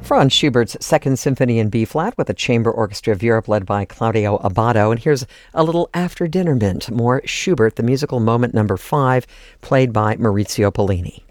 Franz Schubert's Second Symphony in B-flat with the Chamber Orchestra of Europe led by Claudio Abbado. And here's a little after-dinner mint, more Schubert, the musical moment number 5, played by Maurizio Pollini.